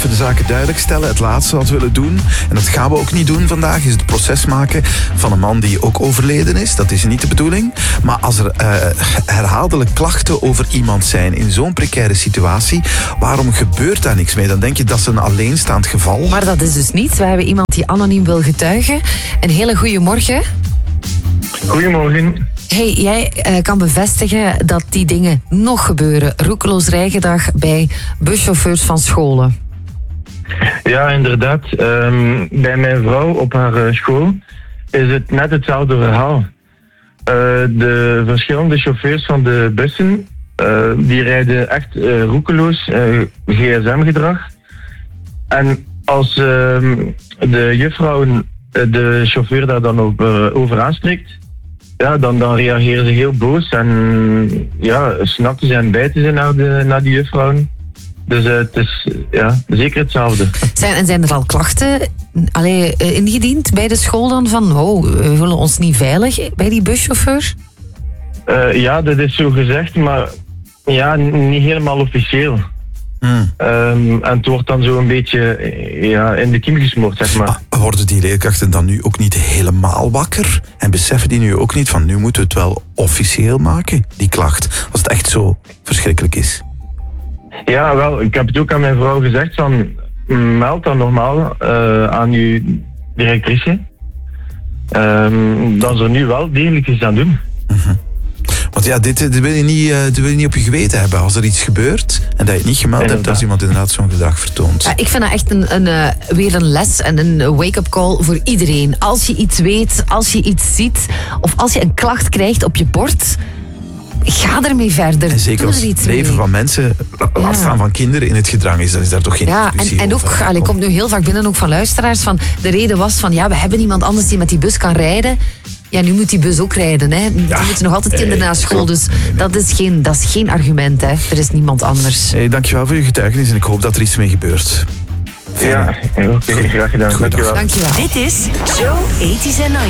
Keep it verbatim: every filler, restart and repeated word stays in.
even de zaken duidelijk stellen. Het laatste wat we willen doen, en dat gaan we ook niet doen vandaag, is het proces maken van een man die ook overleden is. Dat is niet de bedoeling. Maar als er uh, herhaaldelijk klachten over iemand zijn in zo'n precaire situatie, waarom gebeurt daar niks mee? Dan denk je dat is een alleenstaand geval. Maar dat is dus niet. We hebben iemand die anoniem wil getuigen. Een hele goede morgen. Goedemorgen. Hey, jij uh, kan bevestigen dat die dingen nog gebeuren. Roekeloos rijgedrag bij buschauffeurs van scholen. Ja, inderdaad. Um, bij mijn vrouw op haar uh, school is het net hetzelfde verhaal. Uh, de verschillende chauffeurs van de bussen, uh, die rijden echt uh, roekeloos, uh, gsm-gedrag. En als uh, de juffrouw uh, de chauffeur daar dan ook, uh, over aanspreekt, ja, dan, dan reageren ze heel boos en ja, snakken ze en bijten ze naar, de, naar die juffrouwen. Dus uh, het is ja, zeker hetzelfde. Zijn, en zijn er al klachten allee, ingediend bij de school dan van oh, we voelen ons niet veilig bij die buschauffeur? Uh, ja, dat is zo gezegd, maar ja, niet helemaal officieel. Hmm. Um, en het wordt dan zo een beetje ja, in de kiem gesmoord, zeg maar. Ah, worden die leerkrachten dan nu ook niet helemaal wakker? En beseffen die nu ook niet van nu moeten we het wel officieel maken, die klacht, als het echt zo verschrikkelijk is? Ja, wel, ik heb het ook aan mijn vrouw gezegd van meld dan normaal uh, aan uw directrice. Um, dat ze nu wel degelijk iets aan doen. Mm-hmm. Want ja, dit, dit, wil je niet, uh, dit wil je niet op je geweten hebben. Als er iets gebeurt en dat je het niet gemeld hebt, als iemand inderdaad zo'n gedrag vertoont. Ja, ik vind dat echt een, een, uh, weer een les en een wake-up call voor iedereen. Als je iets weet, als je iets ziet, of als je een klacht krijgt op je bord, ga ermee verder. En zeker als het leven mee. van mensen, laat staan van kinderen in het gedrang is, dan is daar toch geen ja, discussie en, en ook, over. allee, komt nu heel vaak binnen ook van luisteraars, van de reden was van, ja, we hebben iemand anders die met die bus kan rijden. Ja, nu moet die bus ook rijden, hè. Die ja, moeten nog altijd kinderen naar school, dus nee, nee. Dat, is geen, dat is geen argument, hè. Er is niemand anders. Hey, dankjewel voor je getuigenis en ik hoop dat er iets mee gebeurt. Ja, heel graag gedaan. Dankjewel. Dankjewel. Dit is Show eighties and nineties.